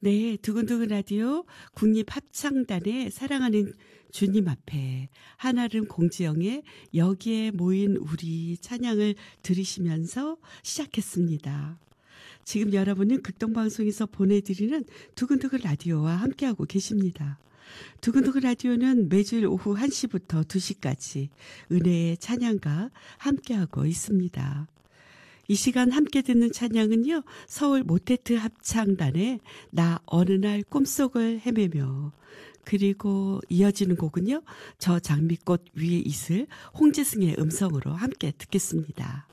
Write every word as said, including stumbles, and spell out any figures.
네, 두근두근 라디오 국립합창단의 사랑하는 주님 앞에 한아름 공지영의 여기에 모인 우리 찬양을 들으시면서 시작했습니다. 지금 여러분은 극동방송에서 보내드리는 두근두근 라디오와 함께하고 계십니다. 두근두근 라디오는 매주일 오후 한 시부터 두 시까지 은혜의 찬양과 함께하고 있습니다. 이 시간 함께 듣는 찬양은요, 서울 모태트 합창단의 나 어느 날 꿈속을 헤매며, 그리고 이어지는 곡은요, 저 장미꽃 위에 있을 홍지승의 음성으로 함께 듣겠습니다.